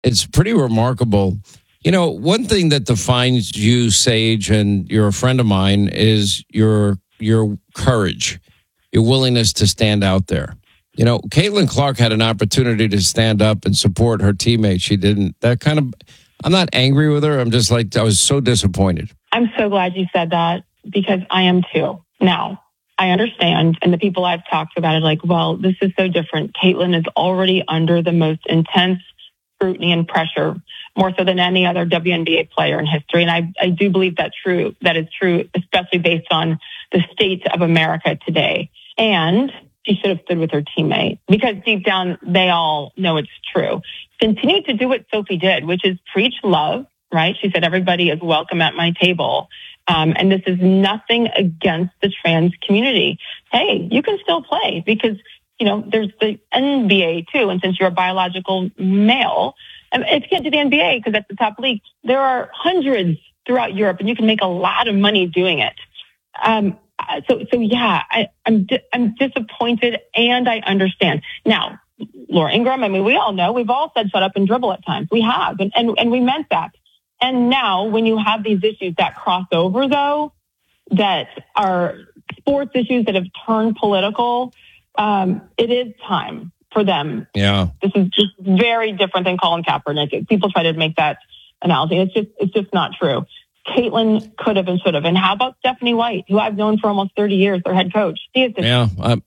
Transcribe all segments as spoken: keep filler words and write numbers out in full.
It's pretty remarkable. You know, one thing that defines you, Sage, and you're a friend of mine, is your your courage, your willingness to stand out there. You know, Caitlin Clark had an opportunity to stand up and support her teammate. She didn't. That kind of, I'm not angry with her. I'm just like, I was so disappointed. I'm so glad you said that because I am too. Now, I understand, and the people I've talked about it like, well, this is so different. Caitlin is already under the most intense scrutiny and pressure, more so than any other W N B A player in history. And I, I do believe that true. That is true, especially based on the state of America today. And she should have stood with her teammate because deep down, they all know it's true. Continue to do what Sophie did, which is preach love, right? She said, everybody is welcome at my table. Um, and this is nothing against the trans community. Hey, you can still play because, you know, there's the N B A too. And since you're a biological male, and if you can't do the N B A because that's the top league, there are hundreds throughout Europe and you can make a lot of money doing it. Um, so, so yeah, I, I'm, di- I'm disappointed and I understand. Now, Laura Ingraham, I mean, we all know, we've all said shut up and dribble at times. We have, and, and, and we meant that. And now when you have these issues that cross over, though, that are sports issues that have turned political, um, it is time for them. Yeah. This is just very different than Colin Kaepernick. People try to make that analogy. It's just, it's just not true. Caitlin could have and should have. And how about Stephanie White, who I've known for almost thirty years, their head coach? She is just yeah, I,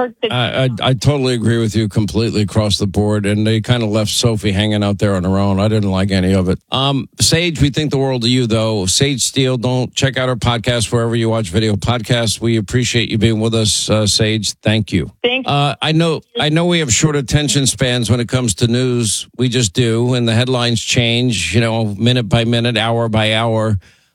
I, I, I totally agree with you completely across the board. And they kind of left Sophie hanging out there on her own. I didn't like any of it. Um, Sage, we think the world of you, though. Sage Steele, don't check out our podcast wherever you watch video podcasts. We appreciate you being with us, uh, Sage. Thank you. Thank you. Uh, I know, I know we have short attention spans when it comes to news. We just do. And the headlines change, you know, minute by minute, hour by hour.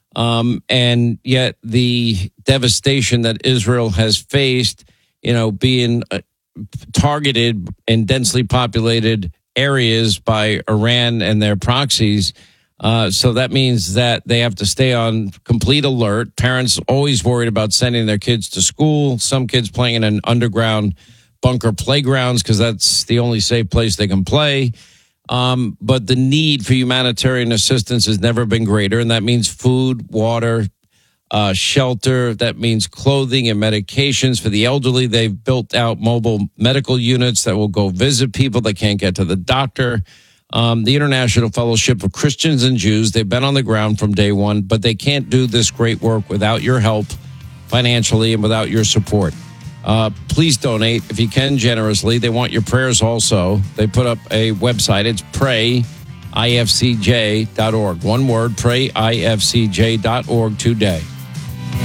Um, and yet the devastation that Israel has faced, you know, being uh, targeted in densely populated areas by Iran and their proxies. Uh, so that means that they have to stay on complete alert. Parents always worried about sending their kids to school. Some kids playing in underground bunker playgrounds because that's the only safe place they can play. Um, but the need for humanitarian assistance has never been greater, and that means food, water, uh, shelter. That means clothing and medications for the elderly. They've built out mobile medical units that will go visit people that can't get to the doctor. Um, the International Fellowship of Christians and Jews, they've been on the ground from day one, but they can't do this great work without your help financially and without your support. Uh, please donate if you can generously. They want your prayers also. They put up a website. It's pray I F C J dot org. One word, pray I F C J dot org today.